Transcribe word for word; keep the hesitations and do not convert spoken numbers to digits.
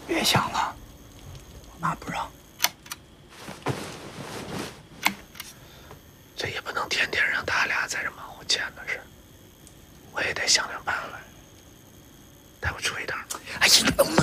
别想了，我妈不让。这也不能天天让他俩在这忙活钱的事，我也得想想办法，带我出一趟。 哎呀，